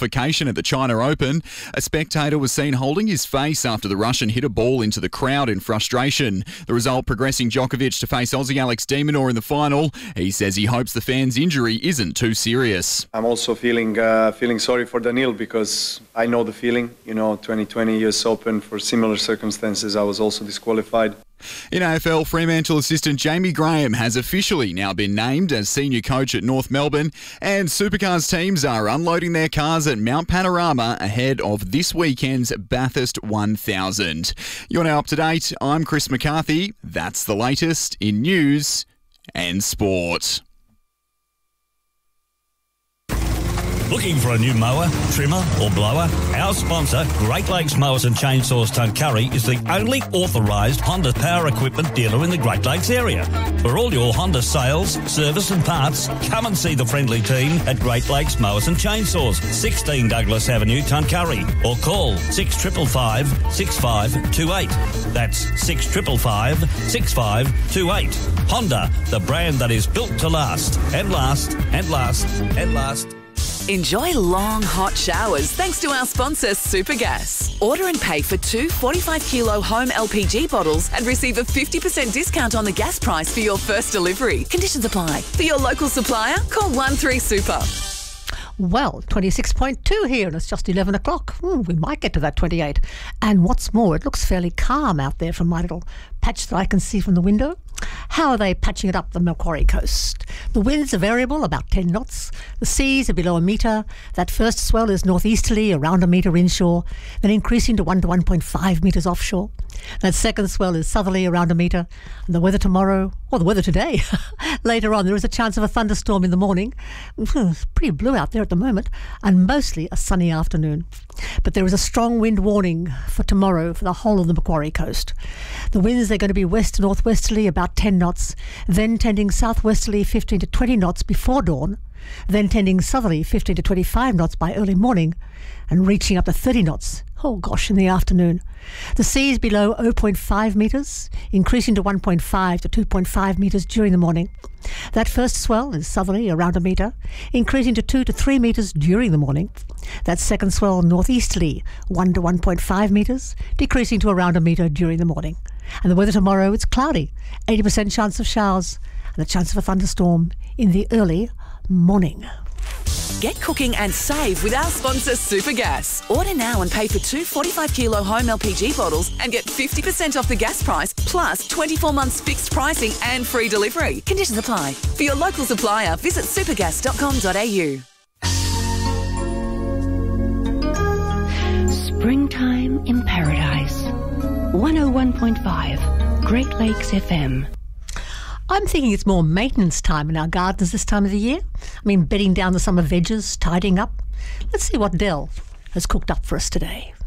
disqualification at the China Open. A spectator was seen holding his face after the Russian hit a ball into the crowd in frustration. The result progressing Djokovic to face Aussie Alex de Minaur in the final. He says he hopes the fan's injury isn't too serious. I'm also feeling sorry for Daniil because I know the feeling. 2020 US Open, for similar circumstances, I was also disqualified. In AFL, Fremantle assistant Jamie Graham has officially now been named as senior coach at North Melbourne, and Supercars teams are unloading their cars at Mount Panorama ahead of this weekend's Bathurst 1000. You're now up to date. I'm Chris McCarthy. That's the latest in news and sport. Looking for a new mower, trimmer or blower? Our sponsor, Great Lakes Mowers and Chainsaws Tuncurry, is the only authorised Honda power equipment dealer in the Great Lakes area. For all your Honda sales, service and parts, come and see the friendly team at Great Lakes Mowers and Chainsaws, 16 Douglas Avenue, Tuncurry, or call 6555 6528. That's 6555 6528. Honda, the brand that is built to last and last and last and last. Enjoy long, hot showers thanks to our sponsor, Supergas. Order and pay for 2 45-kilo home LPG bottles and receive a 50% discount on the gas price for your first delivery. Conditions apply. For your local supplier, call 13-SUPER. Well, 26.2 here, and it's just 11 o'clock. We might get to that 28. And what's more, it looks fairly calm out there from my little patch that I can see from the window. How are they patching it up the Macquarie coast? The winds are variable, about 10 knots. The seas are below a metre. That first swell is northeasterly, around a metre inshore, then increasing to 1 to 1.5 metres offshore. That second swell is southerly, around a metre. And the weather tomorrow, or the weather today, later on, there is a chance of a thunderstorm in the morning. It's pretty blue out there at the moment, and mostly a sunny afternoon. But there is a strong wind warning for tomorrow for the whole of the Macquarie coast. The winds are going to be west to northwesterly, about 10 knots, then tending southwesterly 15 to 20 knots before dawn, then tending southerly 15 to 25 knots by early morning, and reaching up to 30 knots, in the afternoon. The seas below 0.5 metres, increasing to 1.5 to 2.5 metres during the morning. That first swell is southerly, around a metre, increasing to 2 to 3 metres during the morning. That second swell northeasterly, 1 to 1.5 metres, decreasing to around a metre during the morning. And the weather tomorrow, it's cloudy, 80% chance of showers, and the chance of a thunderstorm in the early morning. Get cooking and save with our sponsor, Supergas. Order now and pay for 2 45-kilo home LPG bottles and get 50% off the gas price, plus 24 months fixed pricing and free delivery. Conditions apply. For your local supplier, visit supergas.com.au. Springtime in Paradise. 101.5 Great Lakes FM. I'm thinking it's more maintenance time in our gardens this time of the year. Bedding down the summer veggies, tidying up. Let's see what Dell has cooked up for us today.